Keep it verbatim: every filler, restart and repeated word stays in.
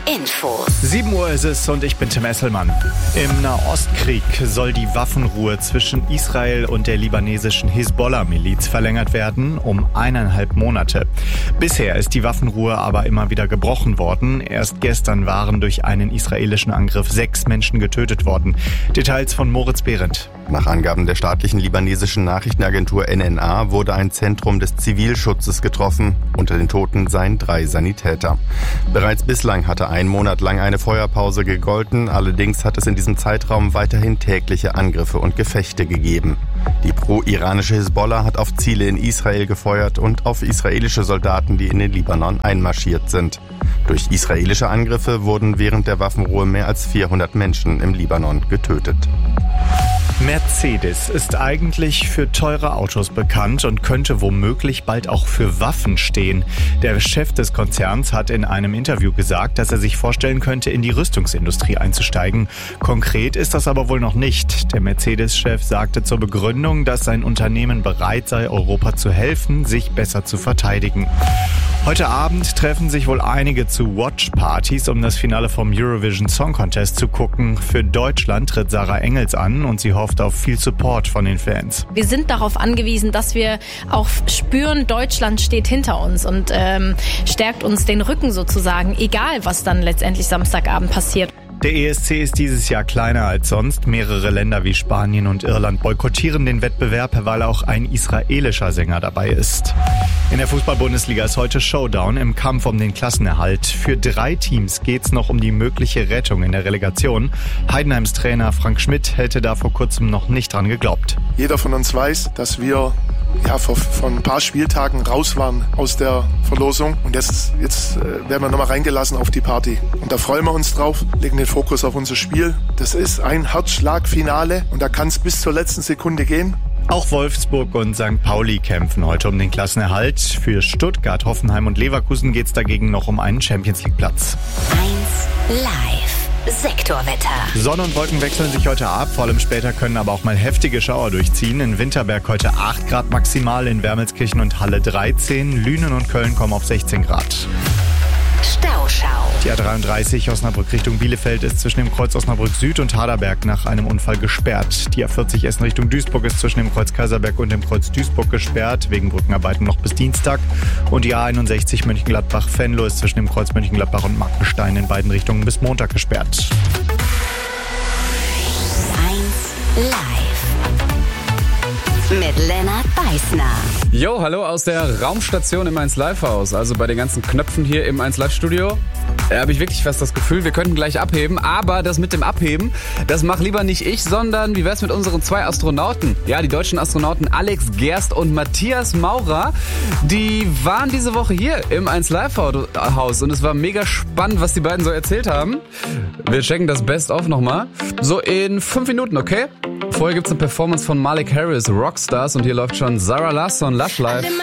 Infos. sieben Uhr ist es und ich bin Tim Esselmann. Im Nahostkrieg soll die Waffenruhe zwischen Israel und der libanesischen Hisbollah-Miliz verlängert werden um eineinhalb Monate. Bisher ist die Waffenruhe aber immer wieder gebrochen worden. Erst gestern waren durch einen israelischen Angriff sechs Menschen getötet worden. Details von Moritz Behrendt. Nach Angaben der staatlichen libanesischen Nachrichtenagentur N N A wurde ein Zentrum des Zivilschutzes getroffen. Unter den Toten seien drei Sanitäter. Bereits bislang hatte ein Monat lang eine Feuerpause gegolten. Allerdings hat es in diesem Zeitraum weiterhin tägliche Angriffe und Gefechte gegeben. Die pro-iranische Hisbollah hat auf Ziele in Israel gefeuert und auf israelische Soldaten, die in den Libanon einmarschiert sind. Durch israelische Angriffe wurden während der Waffenruhe mehr als vierhundert Menschen im Libanon getötet. Mercedes ist eigentlich für teure Autos bekannt und könnte womöglich bald auch für Waffen stehen. Der Chef des Konzerns hat in einem Interview gesagt, dass er sich vorstellen könnte, in die Rüstungsindustrie einzusteigen. Konkret ist das aber wohl noch nicht. Der Mercedes-Chef sagte zur Begründung, dass sein Unternehmen bereit sei, Europa zu helfen, sich besser zu verteidigen. Heute Abend treffen sich wohl einige zu Watch-Partys, um das Finale vom Eurovision Song Contest zu gucken. Für Deutschland tritt Sarah Engels an und sie hofft auf viel Support von den Fans. Wir sind darauf angewiesen, dass wir auch spüren, Deutschland steht hinter uns und ähm, stärkt uns den Rücken sozusagen, egal was dann letztendlich Samstagabend passiert. Der E S C ist dieses Jahr kleiner als sonst. Mehrere Länder wie Spanien und Irland boykottieren den Wettbewerb, weil auch ein israelischer Sänger dabei ist. In der Fußball-Bundesliga ist heute Showdown im Kampf um den Klassenerhalt. Für drei Teams geht's noch um die mögliche Rettung in der Relegation. Heidenheims Trainer Frank Schmidt hätte da vor kurzem noch nicht dran geglaubt. Jeder von uns weiß, dass wir ja, vor, vor ein paar Spieltagen raus waren aus der Verlosung. Und jetzt, jetzt äh, werden wir nochmal reingelassen auf die Party. Und da freuen wir uns drauf, legen den Fokus auf unser Spiel. Das ist ein Herzschlagfinale und da kann es bis zur letzten Sekunde gehen. Auch Wolfsburg und Sankt Pauli kämpfen heute um den Klassenerhalt. Für Stuttgart, Hoffenheim und Leverkusen geht es dagegen noch um einen Champions-League-Platz. eins live. Sektorwetter. Sonne und Wolken wechseln sich heute ab. Vor allem später können aber auch mal heftige Schauer durchziehen. In Winterberg heute acht Grad maximal, in Wermelskirchen und Halle dreizehn. Lünen und Köln kommen auf sechzehn Grad. Stauschau. Die A dreiunddreißig Osnabrück Richtung Bielefeld ist zwischen dem Kreuz Osnabrück Süd und Harderberg nach einem Unfall gesperrt. Die A vierzig Essen Richtung Duisburg ist zwischen dem Kreuz Kaiserberg und dem Kreuz Duisburg gesperrt, wegen Brückenarbeiten noch bis Dienstag. Und die A einundsechzig Mönchengladbach-Venlo ist zwischen dem Kreuz Mönchengladbach und Markenstein in beiden Richtungen bis Montag gesperrt. eins live. Mit Lennart Beißner. Jo, hallo aus der Raumstation im eins Live Haus. Also bei den ganzen Knöpfen hier im eins Live Studio äh, habe ich wirklich fast das Gefühl, wir könnten gleich abheben. Aber das mit dem Abheben, das macht lieber nicht ich, sondern wie wär's mit unseren zwei Astronauten? Ja, die deutschen Astronauten Alex Gerst und Matthias Maurer, die waren diese Woche hier im eins Live Haus und es war mega spannend, was die beiden so erzählt haben. Wir checken das Best-of nochmal. So in fünf Minuten, okay? Vorher gibt's eine Performance von Malik Harris, Rockstars, und hier läuft schon Zara Larsson, Lush Life.